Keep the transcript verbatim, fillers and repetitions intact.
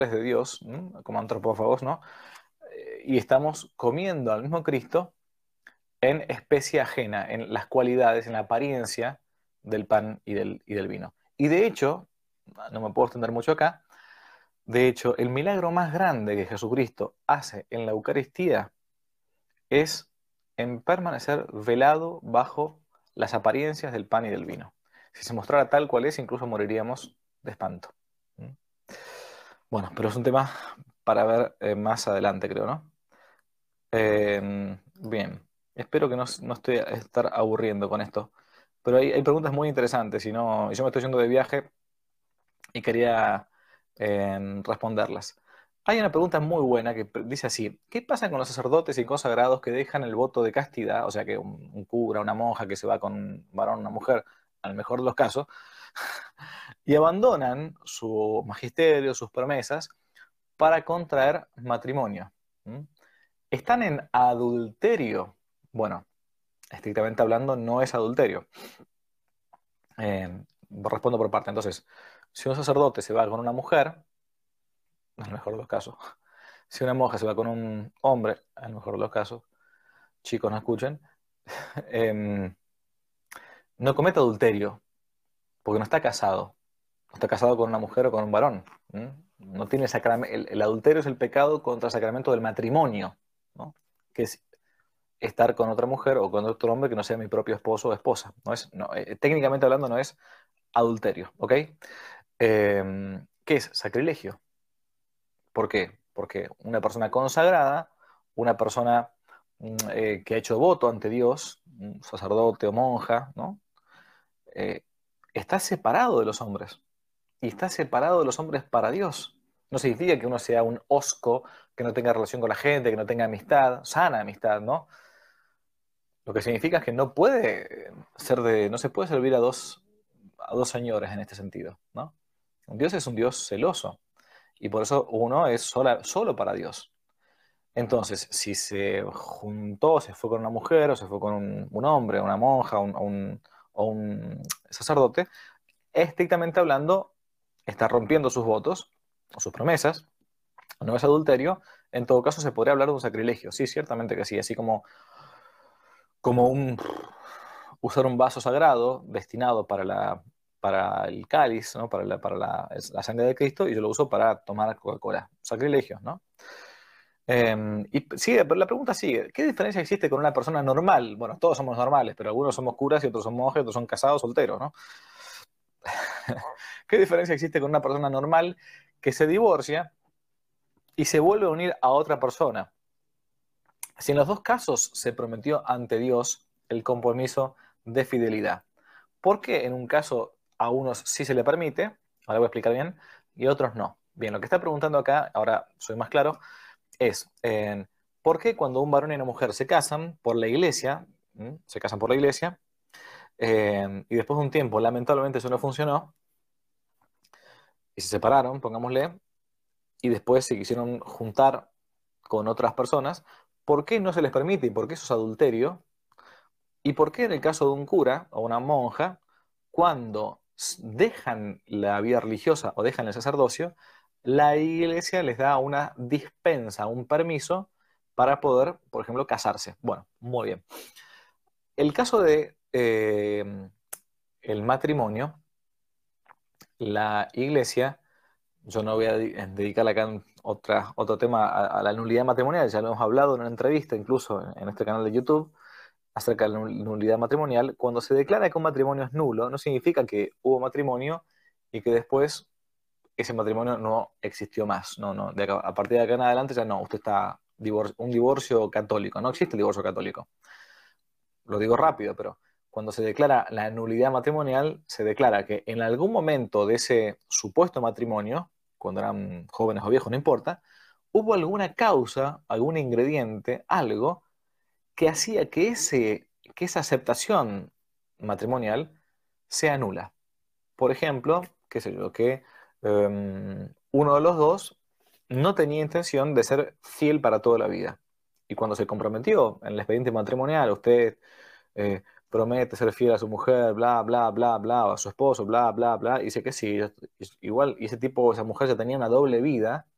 de Dios, ¿no? Como antropófagos, ¿no? Eh, Y estamos comiendo al mismo Cristo en especie ajena, en las cualidades, en la apariencia del pan y del, y del vino. Y de hecho, no me puedo extender mucho acá, de hecho, el milagro más grande que Jesucristo hace en la Eucaristía es en permanecer velado bajo las apariencias del pan y del vino. Si se mostrara tal cual es, incluso moriríamos de espanto. ¿Mm? Bueno, pero es un tema para ver eh, más adelante, creo, ¿no? Eh, bien, espero que no, no estoy a estar aburriendo con esto, pero hay, hay preguntas muy interesantes y no, y yo me estoy yendo de viaje y quería eh, responderlas. Hay una pregunta muy buena que pre- dice así: ¿qué pasa con los sacerdotes y consagrados que dejan el voto de castidad? O sea, que un, un cura, una monja que se va con un varón, una mujer, al mejor de los casos, y abandonan su magisterio, sus promesas, para contraer matrimonio. ¿Mm? ¿Están en adulterio? Bueno, estrictamente hablando, no es adulterio. Eh, Respondo por parte. Entonces, si un sacerdote se va con una mujer, en el mejor de los casos, si una monja se va con un hombre, en el mejor de los casos, chicos, no escuchen, eh, no comete adulterio, porque no está casado. No está casado con una mujer o con un varón. ¿M? No tiene sacramento. El, el adulterio es el pecado contra el sacramento del matrimonio, ¿no? Que es estar con otra mujer o con otro hombre que no sea mi propio esposo o esposa. No es, no, eh, técnicamente hablando, no es adulterio, ¿ok? Eh, ¿Qué es? Sacrilegio. ¿Por qué? Porque una persona consagrada, una persona mm, eh, que ha hecho voto ante Dios, un sacerdote o monja, ¿no? Eh, Está separado de los hombres y está separado de los hombres para Dios. No significa que uno sea un osco, que no tenga relación con la gente, que no tenga amistad, sana amistad, ¿no? Lo que significa es que no puede ser de, no se puede servir a dos, a dos señores en este sentido, ¿no? Dios es un Dios celoso y por eso uno es sola- solo para Dios. Entonces, si se juntó, se fue con una mujer o se fue con un, un hombre, una monja un- o un, o un sacerdote, estrictamente hablando, está rompiendo sus votos o sus promesas, no es adulterio. En todo caso, se podría hablar de un sacrilegio. Sí, ciertamente que sí, así como, como un, usar un vaso sagrado destinado para la, para el cáliz, ¿no? Para la, para la, es la sangre de Cristo, y yo lo uso para tomar Coca-Cola. Sacrilegio, ¿no? Eh, y sigue, pero la pregunta sigue: ¿qué diferencia existe con una persona normal? Bueno, todos somos normales, pero algunos somos curas y otros son monjes, otros son casados, solteros, ¿no? ¿Qué diferencia existe con una persona normal que se divorcia y se vuelve a unir a otra persona? Si en los dos casos se prometió ante Dios el compromiso de fidelidad, ¿por qué en un caso a unos sí se le permite, ahora voy a explicar bien, y a otros no? Bien, lo que está preguntando acá, ahora soy más claro, es eh, ¿por qué cuando un varón y una mujer se casan por la iglesia, ¿m? Se casan por la iglesia, eh, y después de un tiempo lamentablemente eso no funcionó y se separaron, pongámosle, y después se quisieron juntar con otras personas, ¿por qué no se les permite y por qué eso es adulterio? ¿Y por qué en el caso de un cura o una monja, cuando s- dejan la vida religiosa o dejan el sacerdocio, la iglesia les da una dispensa, un permiso para poder, por ejemplo, casarse? Bueno, muy bien. El caso de eh, el matrimonio, la iglesia, yo no voy a di- dedicar acá en otra, otro tema a, a la nulidad matrimonial, ya lo hemos hablado en una entrevista incluso en, en este canal de YouTube acerca de la nul- nulidad matrimonial. Cuando se declara que un matrimonio es nulo, no significa que hubo matrimonio y que después ese matrimonio no existió más. No, no, de acá- a partir de acá en adelante ya no, usted está divor- un divorcio católico. No existe el divorcio católico. Lo digo rápido, pero cuando se declara la nulidad matrimonial, se declara que en algún momento de ese supuesto matrimonio, cuando eran jóvenes o viejos, no importa, hubo alguna causa, algún ingrediente, algo que hacía que, ese, que esa aceptación matrimonial sea nula. Por ejemplo, qué sé yo, que um, uno de los dos no tenía intención de ser fiel para toda la vida. Y cuando se comprometió en el expediente matrimonial, usted eh, promete ser fiel a su mujer, bla, bla, bla, bla, o a su esposo, bla, bla, bla, y dice que sí, igual, y ese tipo, esa mujer ya tenía una doble vida,